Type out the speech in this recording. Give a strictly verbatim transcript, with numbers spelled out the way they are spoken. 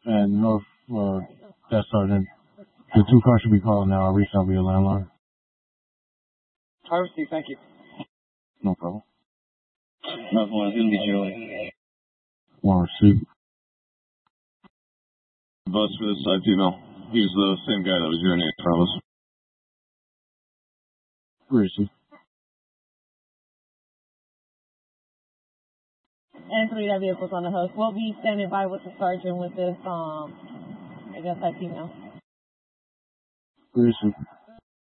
and North, uh, that sergeant. The two cars should be called now. I'll reach out via landline. I received, thank you. No problem. North one is going to be Joey. One receipt. Bus for this side female. He's the same guy that was urinating in front of us. Receipt. And three that vehicles on the hook. We'll be standing by with the sergeant with this, um, I guess, that female. Receipt.